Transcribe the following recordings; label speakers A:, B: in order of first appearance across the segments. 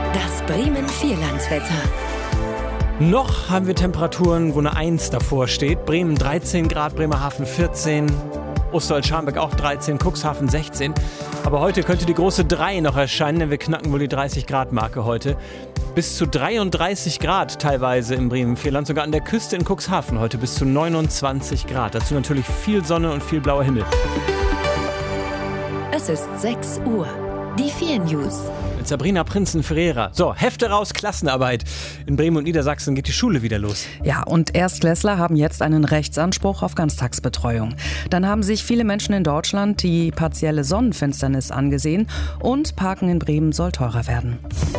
A: Das Bremen Vierlandswetter.
B: Noch haben wir Temperaturen, wo eine 1 davor steht. Bremen 13 Grad, Bremerhaven 14, Osterholz-Scharmbeck auch 13, Cuxhaven 16. Aber heute könnte die große 3 noch erscheinen, denn wir knacken wohl die 30-Grad-Marke heute. Bis zu 33 Grad teilweise im Bremen-Vierland, sogar an der Küste in Cuxhaven heute bis zu 29 Grad. Dazu natürlich viel Sonne und viel blauer Himmel.
A: Es ist 6 Uhr. Die 4 News.
B: Mit Sabrina Prinzen-Ferreira. So, Hefte raus, Klassenarbeit. In Bremen und Niedersachsen geht die Schule wieder los.
C: Ja, und Erstklässler haben jetzt einen Rechtsanspruch auf Ganztagsbetreuung. Dann haben sich viele Menschen in Deutschland die partielle Sonnenfinsternis angesehen und Parken in Bremen soll teurer werden.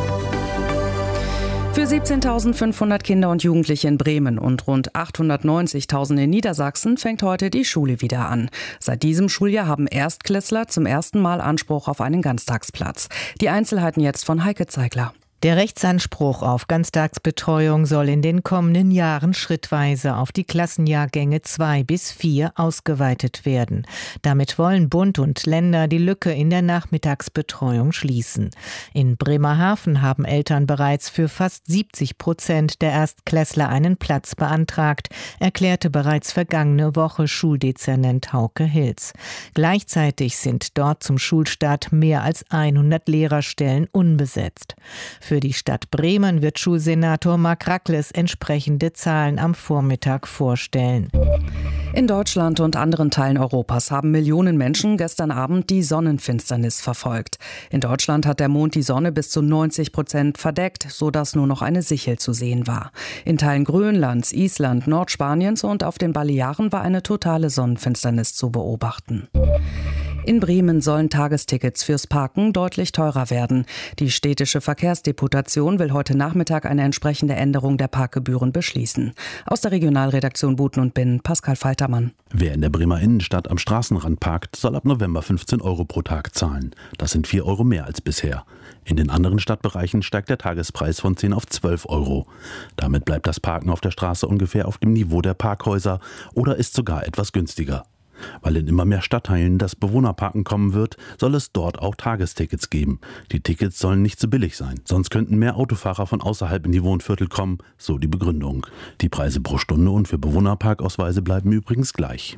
C: Für 17.500 Kinder und Jugendliche in Bremen und rund 890.000 in Niedersachsen fängt heute die Schule wieder an. Seit diesem Schuljahr haben Erstklässler zum ersten Mal Anspruch auf einen Ganztagsplatz. Die Einzelheiten jetzt von Heike Zeigler.
D: Der Rechtsanspruch auf Ganztagsbetreuung soll in den kommenden Jahren schrittweise auf die Klassenjahrgänge 2 bis 4 ausgeweitet werden. Damit wollen Bund und Länder die Lücke in der Nachmittagsbetreuung schließen. In Bremerhaven haben Eltern bereits für fast 70% der Erstklässler einen Platz beantragt, erklärte bereits vergangene Woche Schuldezernent Hauke Hilz. Gleichzeitig sind dort zum Schulstart mehr als 100 Lehrerstellen unbesetzt. Für die Stadt Bremen wird Schulsenator Marc Rackles entsprechende Zahlen am Vormittag vorstellen.
C: In Deutschland und anderen Teilen Europas haben Millionen Menschen gestern Abend die Sonnenfinsternis verfolgt. In Deutschland hat der Mond die Sonne bis zu 90% verdeckt, sodass nur noch eine Sichel zu sehen war. In Teilen Grönlands, Island, Nordspaniens und auf den Balearen war eine totale Sonnenfinsternis zu beobachten. In Bremen sollen Tagestickets fürs Parken deutlich teurer werden. Die städtische Verkehrsdeputation will heute Nachmittag eine entsprechende Änderung der Parkgebühren beschließen. Aus der Regionalredaktion Buten und Binnen, Pascal Faltermann.
E: Wer in der Bremer Innenstadt am Straßenrand parkt, soll ab November 15 € pro Tag zahlen. Das sind 4 € mehr als bisher. In den anderen Stadtbereichen steigt der Tagespreis von 10 auf 12 €. Damit bleibt das Parken auf der Straße ungefähr auf dem Niveau der Parkhäuser oder ist sogar etwas günstiger. Weil in immer mehr Stadtteilen das Bewohnerparken kommen wird, soll es dort auch Tagestickets geben. Die Tickets sollen nicht zu billig sein, sonst könnten mehr Autofahrer von außerhalb in die Wohnviertel kommen, so die Begründung. Die Preise pro Stunde und für Bewohnerparkausweise bleiben übrigens gleich.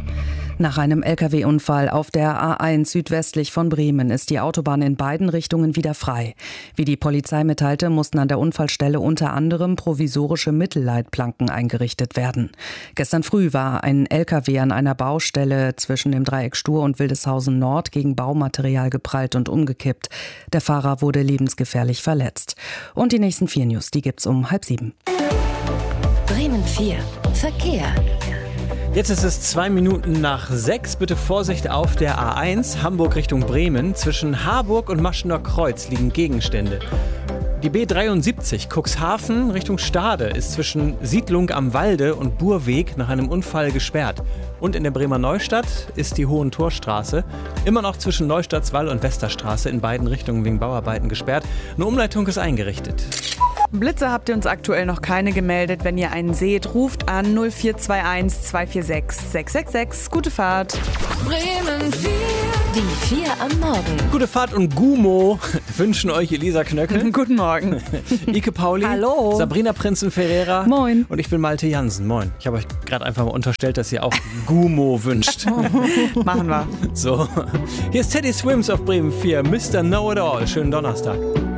C: Nach einem Lkw-Unfall auf der A1 südwestlich von Bremen ist die Autobahn in beiden Richtungen wieder frei. Wie die Polizei mitteilte, mussten an der Unfallstelle unter anderem provisorische Mittelleitplanken eingerichtet werden. Gestern früh war ein Lkw an einer Baustelle zwischen dem Dreieck Stur und Wildeshausen Nord gegen Baumaterial geprallt und umgekippt. Der Fahrer wurde lebensgefährlich verletzt. Und die nächsten 4 News, die gibt's um 6:30.
A: Bremen 4. Verkehr.
B: Jetzt ist es 2 Minuten nach 6. Bitte Vorsicht auf der A1 Hamburg Richtung Bremen. Zwischen Harburg und Maschener Kreuz liegen Gegenstände. Die B73 Cuxhaven Richtung Stade ist zwischen Siedlung am Walde und Burweg nach einem Unfall gesperrt. Und in der Bremer Neustadt ist die Hohentorstraße immer noch zwischen Neustadtswall und Westerstraße in beiden Richtungen wegen Bauarbeiten gesperrt. Eine Umleitung ist eingerichtet.
F: Blitze habt ihr uns aktuell noch keine gemeldet. Wenn ihr einen seht, ruft an 0421 246 666. Gute Fahrt.
A: Bremen 4. Die 4 am Morgen.
B: Gute Fahrt und Gumo wünschen euch Elisa Knöckel.
F: Guten Morgen.
B: Ike Pauli.
F: Hallo.
B: Sabrina Prinzen-Ferreira.
C: Moin.
B: Und ich bin Malte Jansen. Moin. Ich habe euch gerade einfach mal unterstellt, dass ihr auch Gumo wünscht.
F: Machen wir.
B: So. Hier ist Teddy Swims auf Bremen 4. Mr. Know-It-All. Schönen Donnerstag.